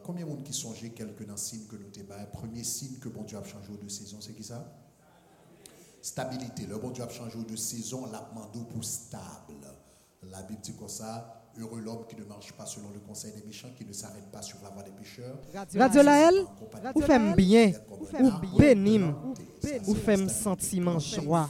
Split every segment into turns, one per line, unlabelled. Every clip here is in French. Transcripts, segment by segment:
combien de monde qui songeait quelques dans signe que nous t'ébats? Premier signe que bon Dieu a changé de saison, c'est qui ça? Stabilité. Le bon Dieu a changé de saison, l'a demandé pour stable. La Bible dit comme ça, heureux l'homme qui ne marche pas selon le conseil des méchants, qui ne s'arrête pas sur la voie des pécheurs.
Radio Laël, ou fait bien, ou bénim, ou fait sentiment joie.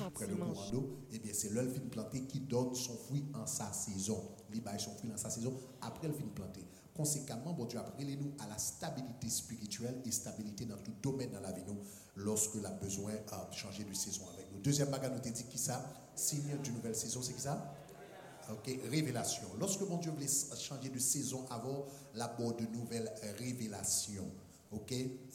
Eh bien, c'est l'œil fin planté qui donne son fruit en sa saison. Il baille son fruit en sa saison après le fin planté. Conséquemment, bon Dieu a appelé nous à la stabilité spirituelle et stabilité dans tout domaine dans la vie nous lorsque l'on a besoin de changer de saison avec nous. Deuxième bagage, nous te dit qui ça? Signe d'une nouvelle saison, c'est qui ça? Ok, révélation. Lorsque mon Dieu voulait changer de saison, avoir l'abord de nouvelles révélations. Ok,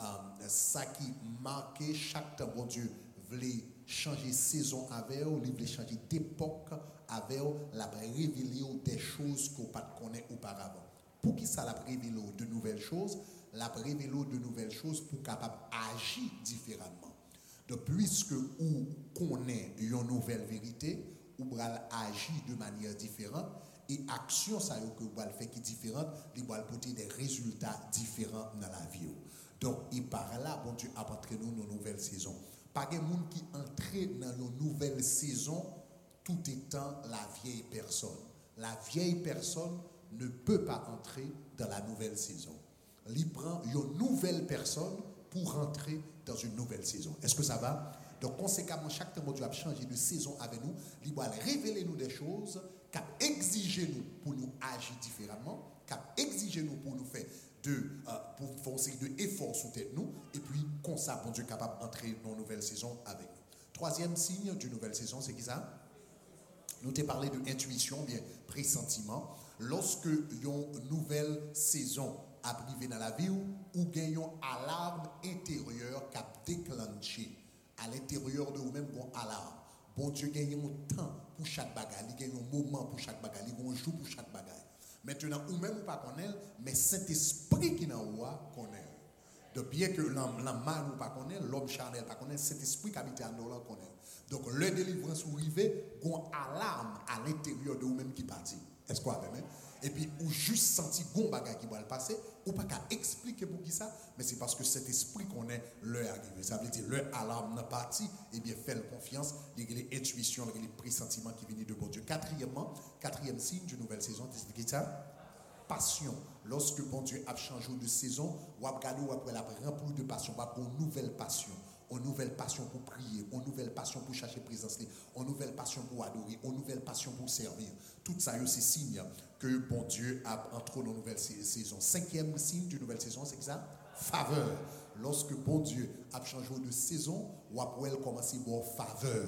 ça qui marquait chaque temps, bon Dieu voulait changer saison avec eux, il voulait changer d'époque avec eux, la révéler des choses qu'on ne connaît auparavant. Pour qui ça la révélé de nouvelles choses? La révélé de nouvelles choses pour capable agir différemment. Donc puisque ou connaît une nouvelle vérité, ou agir de manière différente et action ça que vous faire qui est différente, il va porter des résultats différents dans la vie. Donc et par là bon Dieu a entré nous dans une nouvelle saison. Pas de monde qui entre dans une nouvelle saison tout étant la vieille personne. La vieille personne ne peut pas entrer dans la nouvelle saison. Il prend une nouvelle personne pour entrer dans une nouvelle saison. Est-ce que ça va? Donc, conséquemment, chaque temps, Dieu a changé de saison avec nous. Il va révéler nous des choses, qui exiger nous pour nous agir différemment, qui exiger nous pour nous faire pour faire un série d'efforts sous tête nous, et puis, comme ça, bon Dieu est capable d'entrer dans une nouvelle saison avec nous. Troisième signe d'une nouvelle saison, c'est qui ça? Nous t'ai parlé de intuition, bien pressentiment. Lorsque une nouvelle saison arrive dans la vie ou gagne une alarme intérieure qui a déclenché à l'intérieur de vous-même une alarme. Bon Dieu gagne un temps pour chaque bagage, il gagne un moment pour chaque bagage, il gagne un jour pour chaque bagage. Maintenant, ou même pas connaître, mais Saint-Esprit qui est dans vous connaît. Donc bien que l'homme mal ou pas connaît, l'homme charnel pas connaît, Saint-Esprit qui habite en nous connaît. Donc le délivrance ou rivé, une alarme à l'intérieur de vous-même qui partit. Est-ce qu'on a même? Et puis, ou juste senti gon bagay qui va le passer, ou pas qu'à expliquer pour qui ça, mais c'est parce que cet esprit qu'on est leur arrivé. Ça veut dire, leur alarme n'a parti, et bien, faites confiance, les intuitions, les pressentiments qui viennent de bon Dieu. Quatrième signe d'une nouvelle saison, c'est ça? Passion. Lorsque bon Dieu a changé de saison, ou a regardé, ou après la rempli de passion, ou pour une nouvelle passion. Une nouvelle passion pour prier, une nouvelle passion pour chercher présence, une nouvelle passion pour adorer, une nouvelle passion pour servir. Tout ça, c'est signe que bon Dieu a entré dans une nouvelle saison. Cinquième signe d'une nouvelle saison, c'est ça? Faveur. Lorsque bon Dieu a changé de saison, ou après elle commence à avoir faveur.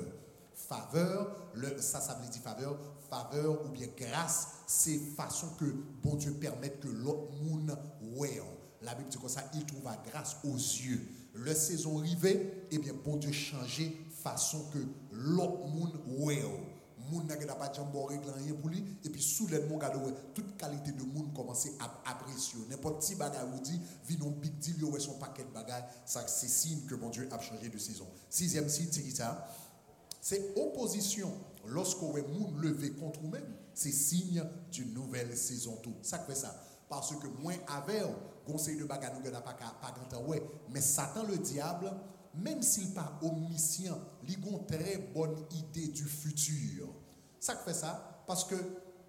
Faveur, ça veut dire faveur. Faveur ou bien grâce, c'est façon que bon Dieu permette que l'autre monde voie. La Bible dit comme ça, il trouve la grâce aux yeux. Le saison arrivée, eh bien, bon Dieu changer façon que l'autre monde ouais. Monde n'a pas jambo règle rien pour lui et puis soudainement regarde toute qualité de monde commencer à apprécier. N'importe qui bagage vous dit, vit non big deal yo son paquet de bagages, ça c'est signe que bon Dieu a changé de saison. Sixième signe c'est ça. C'est opposition. Lorsque vous monde levé contre vous-même, c'est signe d'une nouvelle saison tout. Ça fait ça. Parce que moins avec conseil de bagarre nous n'a pas grand ouais, mais Satan le diable, même s'il pas omniscient, il a une très bonne idée du futur. Ça fait ça parce que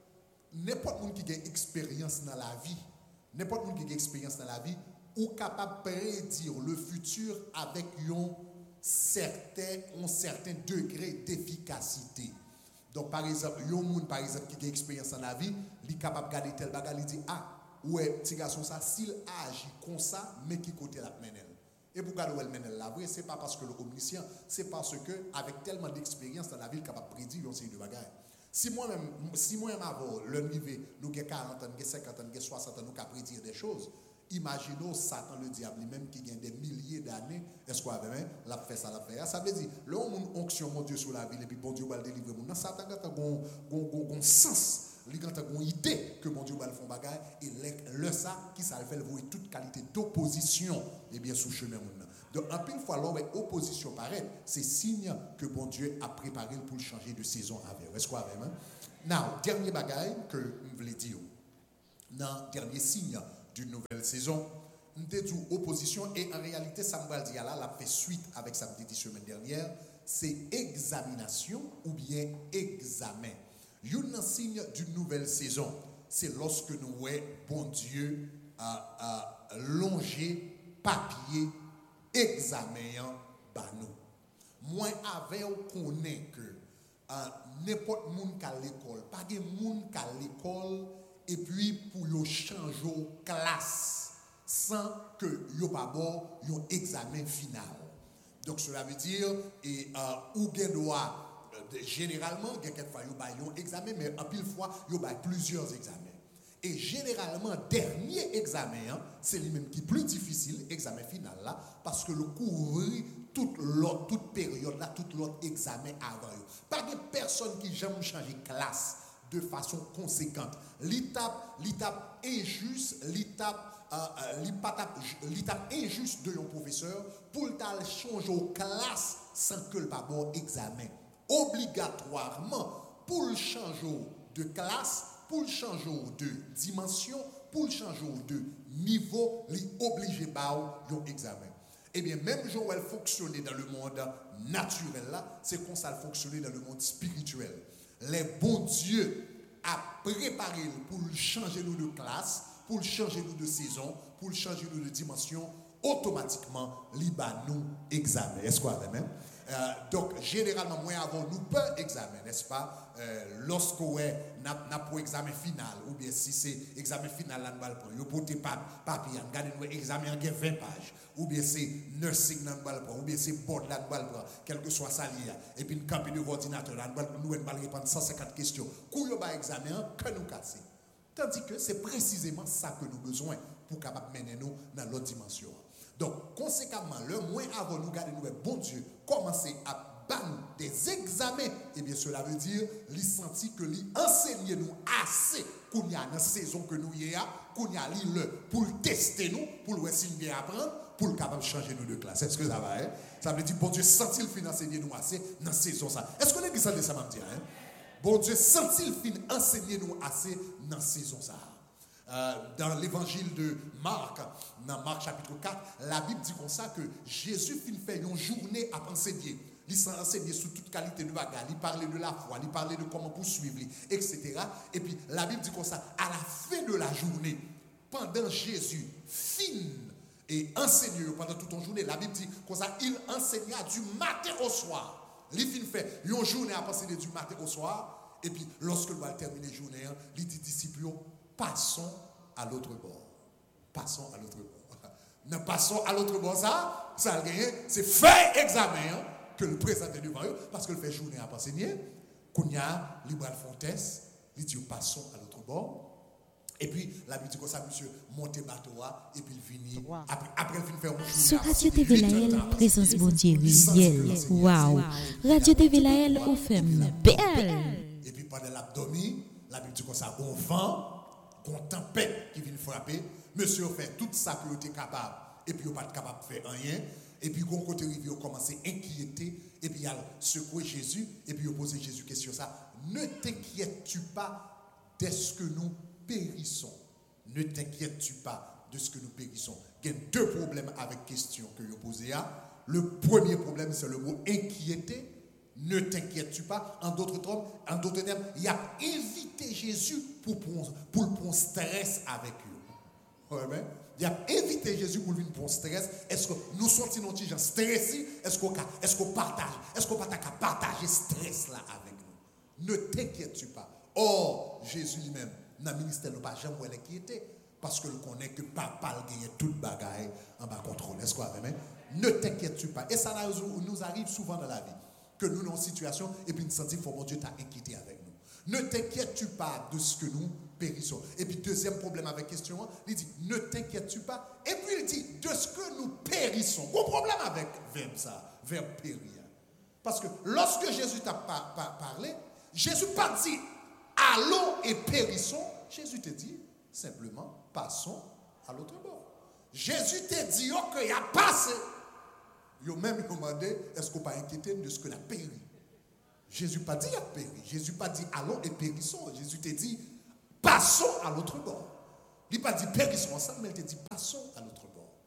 n'importe qui a expérience dans la vie, n'importe qui a expérience dans la vie ou capable de prédire le futur avec un certain degré d'efficacité. Donc par exemple, un monde par exemple qui a expérience dans la vie, il est capable de garder tel bagage, il dit ouais, petit garçon ça, s'il agit comme ça, mais qui côté la mène. Et pourquoi elle mène la vraie, c'est pas parce que l'omniscient, c'est parce que avec tellement d'expérience dans la vie, il est capable de prédire une série de bagages. Si moi-même avant, le niveau, nous avons 40 ans, nous avons 50 ans, nous avons 60 ans, nous avons prédire des choses. Imaginons Satan, le diable, même qui gagne des milliers d'années, est-ce qu'on a l'a fait ça, l'a fait. Ça veut dire, là, on a onction, mon Dieu, sur la vie, et puis bon Dieu va le délivrer. Satan a un sens. Il a une idée que mon Dieu va le faire bagaille et le ça qui ça fait voir toute qualité d'opposition et bien sous chemin mon. Donc en plus fois là opposition paraît, c'est signe que bon Dieu a préparé pour changer de saison avec. Est-ce qu'on a même? Now, dernier bagaille que je voulais dire. Dans dernier signe d'une nouvelle saison, m'te dit opposition et en réalité ça me va dire là la fait suite avec ça me dit semaine dernière, c'est examination ou bien examen. Un signe d'une nouvelle saison, c'est lorsque nous voyons bon Dieu longer papier examen par nous. Moi avec on connaît que n'importe monde qu'à l'école, pas de monde qu'à l'école et puis pour yo changer classe sans que yo pas bon un examen final. Donc cela veut dire et ou gen droit généralement quelquefois yo ba un examen mais en pile fois yo ba plusieurs examens. Et généralement dernier examen c'est lui même qui plus difficile examen final là parce que le couvrir toute période là toute l'autre examen avant yo. Pas de personne qui jamais changer classe de façon conséquente. L'étape injuste, l'étape injuste de un professeur pour t'aller changer de classe sans que le pas bon examen. Obligatoirement pour changer de classe, pour changer de dimension, pour changer de niveau, il obligé par un examen. Eh bien, même si elle fonctionnait dans le monde naturel là, c'est comme ça elle fonctionnait dans le monde spirituel. Les bons dieux a préparé pour changer nous de classe, pour changer nous de saison, pour changer nous de dimension, automatiquement, liba nous examen. Est-ce qu'on a même? Donc, généralement, moi, avant nous pas examen, n'est-ce pas? Lorsqu'on n'a pas examen final, ou bien si c'est examen final, là, nous allons prendre, vous portez papier, regardez nous examen en 20 pages, ou bien c'est nursing, là, nous allons prendre, ou bien c'est board, là, nous allons prendre, quel que soit ça, et puis une campagne de ordinateur, là, nous allons répondre 150 questions. Quand vous avez examen, que nous casser. Tandis que c'est précisément ça que nous avons besoin pour capable mener nous dans l'autre dimension. Donc, conséquemment, le moins avant nous garder nous, bon Dieu, commencer à banner des examens, et bien cela veut dire, lui sentir que lui enseigner nous assez qu'on y a dans la saison que nous y a, qu'on y a le pour tester nous, pour le essayer bien apprendre, pour le capable changer nous de classe. Est-ce que ça va? Ça veut dire, bon Dieu, sentir le fin enseigner nous assez dans la saison ça. Est-ce qu'on est qui ça de ça m'a dit? Bon Dieu, sentir le fin enseigner nous assez dans la saison ça. Dans l'évangile de Marc, dans Marc chapitre 4, la Bible dit comme ça que Jésus fait une journée à enseigner. Il s'enseignait sur toute qualité de bagage, il parlait de la foi, il parlait de comment poursuivre, etc. Et puis la Bible dit comme ça, à la fin de la journée, pendant Jésus fin et enseignait pendant toute une journée, la Bible dit comme ça, il enseigna du matin au soir. Il fait une journée à enseigner du matin au soir, et puis lorsque il va terminer la journée, il dit disciples, passons à l'autre bord. Passons à l'autre bord. Nous passons à l'autre bord, ça a gagné, c'est faire examen que le présenter devant eux, parce que le fait journée à enseigner, qu'on y a libre fontaise, il dit passons à l'autre bord. Et puis, la Bible dit comme ça, monsieur, montez bateau, et puis il finit. Après, il finit faire un journée.
Sur Radio TV Laël, présence bon Dieu, réel. Waouh! Radio TV Laël, au femme belle.
Et puis, pendant l'abdomen, la Bible dit comme ça, on vent. Qu'on tempête qui vient frapper, monsieur fait tout ça que vous êtes capable, et puis vous n'êtes pas capable de faire rien, et puis quand côté rivière, vous commencez à inquiéter, et puis il y a secoué Jésus, et puis vous posez Jésus question ça, ne t'inquiètes-tu pas de ce que nous périssons? Ne t'inquiètes-tu pas de ce que nous périssons? Il y a deux problèmes avec question que vous posez là. Le premier problème, c'est le mot inquiéter. Ne t'inquiètes-tu pas? En d'autres termes, il a invité Jésus pour le stress avec eux. Ouais, il a invité Jésus pour le stress. Est-ce que nous sommes gens stressés? Est-ce qu'on partage? Est-ce qu'on partager stress là avec nous? Ne t'inquiètes-tu pas? Or, Jésus lui-même, dans le ministère, n'a pas jamais inquiété parce que le connaît que papa a gagné toute bagaille en bas contrôle. Est-ce qu'on a même? Ne t'inquiètes-tu pas? Et ça nous arrive souvent dans la vie. Que nous sommes en situation et puis nous sentons que mon Dieu t'a inquiété avec nous. Ne t'inquiètes-tu pas de ce que nous périssons. Et puis deuxième problème avec question, il dit ne t'inquiètes-tu pas. Et puis il dit de ce que nous périssons. Gros problème avec verbe ça, verbe périr. Parce que lorsque Jésus t'a parlé, Jésus pas dit allons et périssons. Jésus te dit simplement passons à l'autre bord. Jésus te dit qu'il a passé. Ils ont même demandé, est-ce qu'on pas inquiété de ce que la péri? Jésus pas dit a péri. Jésus pas dit allons et périssons. Jésus te dit passons à l'autre bord. Il n'a pas dit périssons ensemble, mais il te dit passons à l'autre bord.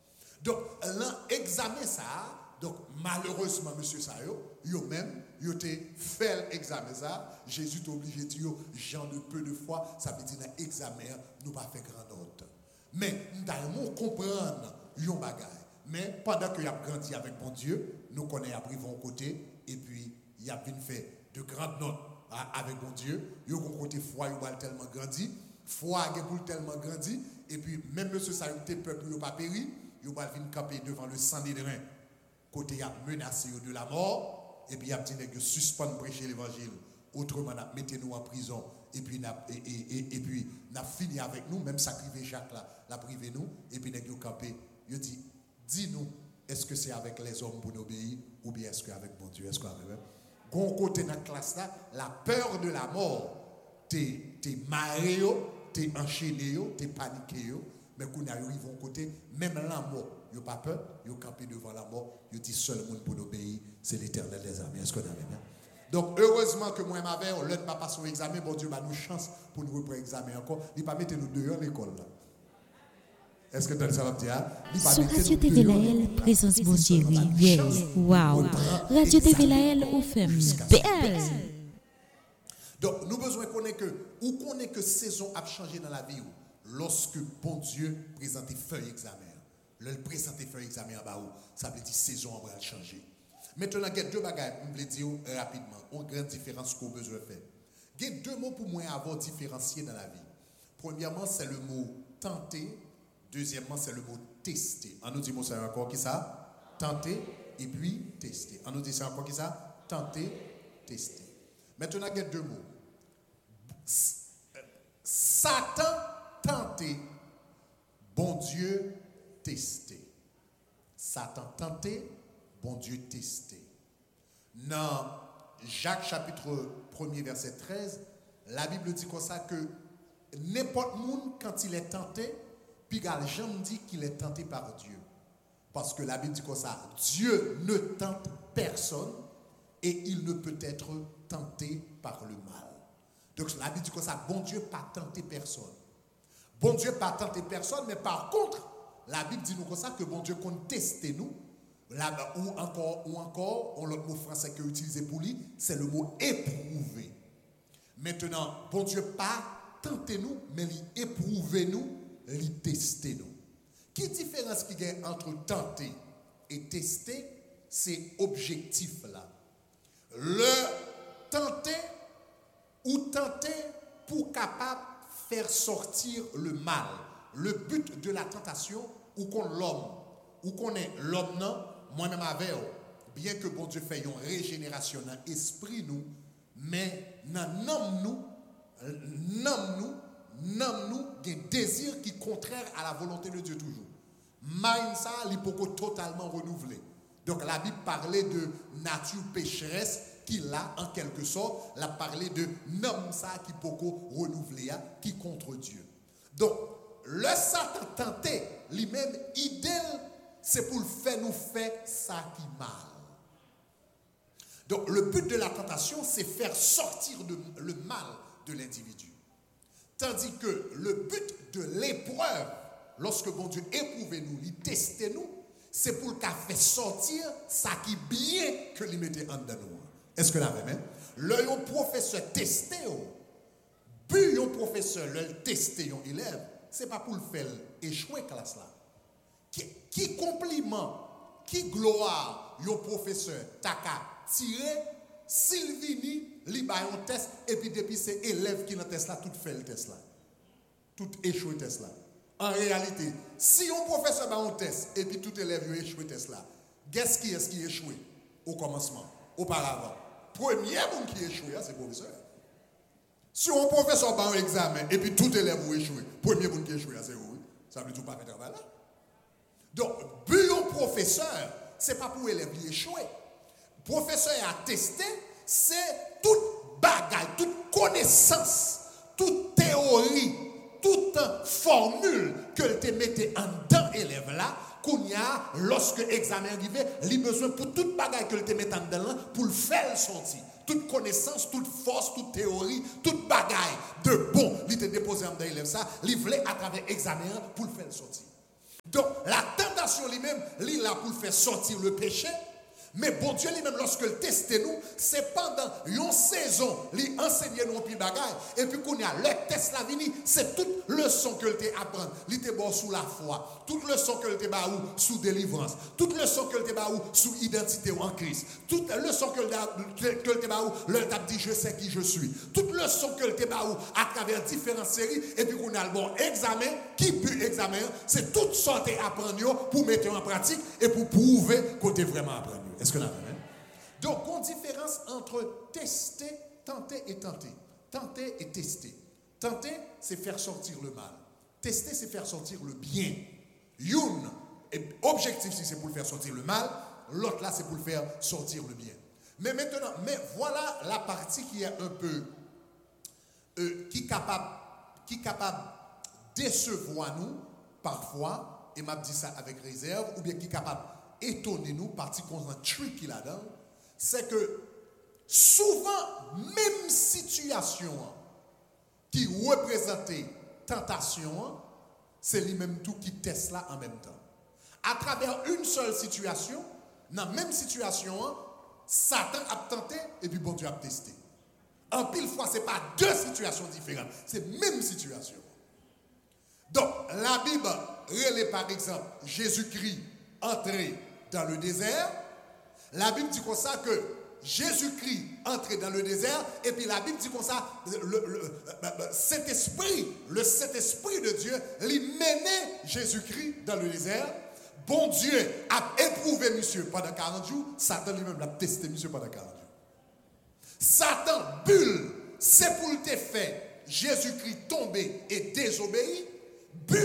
Donc, l'examen ça, donc malheureusement, monsieur Sayo, même, yo te fait l'examen ça, Jésus t'oblige de dire, Jean de peu de foi, ça veut dire dans l'examen, nous pas fait grand note. Mais, nous devons comprendre yon bagay. Mais, pendant que y a grandi avec bon Dieu, nous connaissons appris von côté, et puis, y a bien fait de grandes notes avec bon Dieu, yo bon côté foi, yo va tellement grandi, foi a pour tellement grandi, et puis, même monsieur Sayo, te peuple, yo pas péri, yo va venir camper devant le Sanhédrin, côté y a menacé de la mort, et puis y a dit que suspendre prêcher l'évangile, autrement mettez-nous en prison, et puis n'a fini avec nous, même sacrifier Jacques là, la privé nous, et puis nous camper, yo dit, dis-nous, est-ce que c'est avec les hommes pour nous obéir, ou bien est-ce qu'avec bon Dieu, est-ce qu'avec gon côté dans la classe là, la peur de la mort, t'es marré, t'es enchaîné, t'es paniqué, mais quand ils arrivent au côté, même la mort, ils n'ont pas peur, ils ont campé devant la mort, ils disent seul le monde pour obéir, c'est l'Éternel des armées. Est-ce qu'on a bien? Donc, heureusement que moi et ma mère, on ne pas passer au examen, bon Dieu m'a nous chance pour nous reprendre l'examen encore. Il ne pas mettre nous dehors à l'école. Est-ce que tu as ça va dire?
Sur Radio TV Laël, présence bon Dieu, oui. Waouh. Radio TV Laël, ou fait belle.
Donc, nous besoin connaître que saison a changé dans la vie. Lorsque bon Dieu présente feuille examen. Le présenter feuille examen en bas, ça veut dire saison va changer. Maintenant, il y a deux bagages, je vais dire rapidement. On grande différence qu'on a besoin de faire. Il y a deux mots pour moi avoir différencié dans la vie. Premièrement, c'est le mot tenter. Deuxièmement, c'est le mot tester. On nous dit ça encore qui ça? Tenter et puis tester. On nous dit ça encore qui ça? Tenter, tester. Maintenant, il y a deux mots. Satan tenté, bon Dieu testé. Satan tenté, bon Dieu testé. Dans Jacques chapitre 1er verset 13, la Bible dit comme ça que n'importe monde quand il est tenté, puis jamais dit qu'il est tenté par Dieu. Parce que la Bible dit comme ça, Dieu ne tente personne et il ne peut être tenté par le mal. Donc la Bible dit comme ça, bon Dieu pas tenté personne. Bon Dieu pas tenté personne, mais par contre, la Bible dit nous comme ça que bon Dieu compte tester nous. Là, ou encore, l'autre mot français que utilisé pour lui, c'est le mot éprouver. Maintenant, bon Dieu pas tenter nous, mais il éprouver nous, il tester nous. Quelle différence qu'il y a entre tenter et tester, c'est objectif là. Le tenter ou tenter pour capable faire sortir le mal. Le but de la tentation, ou qu'on l'homme, ou qu'on est l'homme non, moi-même avec bien que bon Dieu fait une régénération dans l'esprit nous, mais dans nous, des désirs qui sont contraires à la volonté de Dieu toujours. Mind ça, il peut totalement renouveler. Donc la Bible parlait de nature pécheresse qui là, en quelque sorte, la parlé de nom ça qui peut renouveler, qui contre Dieu. Donc, le Satan tenté, lui-même, idéal, c'est pour nous faire ça qui mal. Donc, le but de la tentation, c'est faire sortir le mal de l'individu. Tandis que le but de l'épreuve, lorsque bon Dieu éprouve nous, il teste nous, c'est pour qu'il fait sortir ça qui bien que lui mette en dedans nous. Est-ce que la même? Le professeur testé, puis un professeur le testé un élève, c'est pas pour le faire échouer classe là. Qui compliment, qui gloire un professeur taka tiré, s'il vini, li ba un test et puis depuis c'est élève qui dans test là tout fait le test là. Tout échoué test là. En réalité, si un professeur ba un test et puis tout élève a échoué test là, qu'est-ce qui est échoué au commencement, auparavant? Premier monde qui échoué, c'est le professeur. Si un professeur ba un examen et puis tout élève a échoué, premier monde qui échoué, c'est vous. Ça veut dire pas faire travail là. Donc, but un professeur, c'est pas pour élève échouer. Professeur a testé, c'est toute bagaille, toute connaissance, toute théorie, toute formule que tu mettez en dedans élève là, qu'on y a, lorsque l'examen arrive, il a besoin pour toute bagaille que tu mettez en dedans pour le faire sortir. Toute connaissance, toute force, toute théorie, toute bagaille de bon, il te déposé en dedans élève ça, il voulait à travers l'examen pour le faire sortir. Donc, la tentation tentation lui-même, il est là pour faire sortir le péché. Mais bon Dieu lui-même, lorsque il teste nous, c'est pendant une saison, il enseigne nous un petit bagage. Et puis qu'on a le test la vini, c'est toute leçon que il apprend. Il était bon sous la foi, toute leçon que il était baou sous délivrance, toute leçon que il était baou sous identité en Christ, toute leçon que il était baou, le t'a dit je sais qui je suis, toute leçon que il était baou à travers différentes séries. Et puis qu'on a le bon examen, qui peut examiner, c'est toute sorte apprendre pour mettre en pratique et pour prouver qu'on est vraiment appris. Est-ce que nous avons? Donc, on différence entre tester, tenter et tenter. Tenter et tester. Tenter, c'est faire sortir le mal. Tester, c'est faire sortir le bien. Youn, objectif, si c'est pour le faire sortir le mal, l'autre là, c'est pour le faire sortir le bien. Mais maintenant, voilà la partie qui est un peu, qui est capable de décevoir nous, parfois, et m'a dit ça avec réserve, ou bien qui est capable étonner nous, partie qu'on a tricky là-dedans, c'est que souvent, même situation qui représentait tentation, c'est lui-même tout qui teste là en même temps. À travers une seule situation, dans la même situation, Satan a tenté et puis bon Dieu a testé. En pile fois, ce n'est pas deux situations différentes, c'est la même situation. Donc, la Bible relève par exemple Jésus-Christ entré dans le désert. La Bible dit comme ça que Jésus-Christ entré dans le désert, et puis la Bible dit comme ça, le Saint-Esprit de Dieu, il menait Jésus-Christ dans le désert. Bon Dieu a éprouvé monsieur pendant 40 jours, Satan lui-même l'a testé monsieur pendant 40 jours. Satan, bulle, c'est pour te faire Jésus-Christ tomber et désobéir.